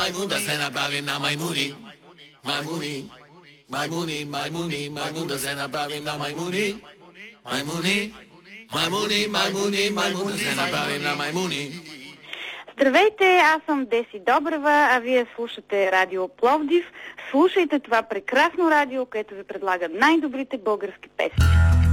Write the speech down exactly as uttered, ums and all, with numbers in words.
Маймун да се направим на маймуни. Маймуни, маймуни, маймуни, маймун да се направим на маймуни. Маймуни, маймуни, маймуни, маймун да се направим на маймуни. Здравейте, аз съм Деси Добрева, а вие слушате Радио Пловдив. Слушайте това прекрасно радио, което ви предлага най-добрите български песни.